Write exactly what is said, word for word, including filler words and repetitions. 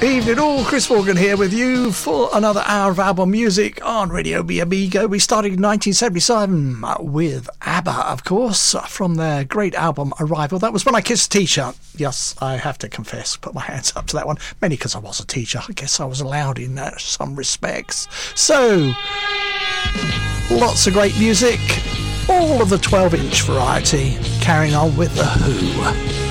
Evening all, Chris Morgan here with you for another hour of album music on Radio Mi Amigo. We started in nineteen seventy-seven with ABBA, of course, from their great album Arrival. That was When I Kissed a Teacher. Yes, I have to confess, put my hands up to that one, mainly because I was a teacher. I guess I was allowed in uh, some respects. So, lots of great music, all of the twelve inch variety, carrying on with The Who.